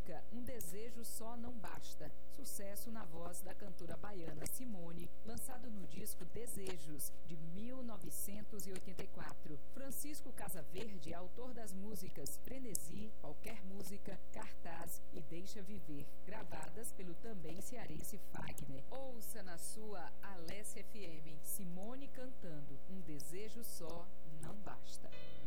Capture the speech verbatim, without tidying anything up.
música Um Desejo Só Não Basta, sucesso na voz da cantora baiana Simone, lançado no disco Desejos, de mil novecentos e oitenta e quatro. Francisco Casaverde é autor das músicas Frenesi, Qualquer Música, Cartaz e Deixa Viver, gravadas pelo também cearense Fagner. Ouça na sua Alessia F M, Simone cantando Um Desejo Só Não Basta.